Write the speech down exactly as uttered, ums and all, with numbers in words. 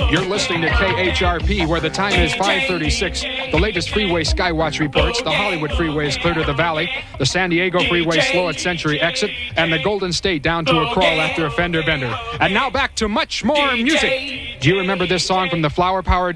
You're listening to K H R P, where the time is five thirty-six. The latest freeway Skywatch reports: the Hollywood freeway is clear to the valley, the San Diego freeway slow at Century exit, and the Golden State down to a crawl after a fender bender. And now back to much more music. Do you remember this song from the Flower Power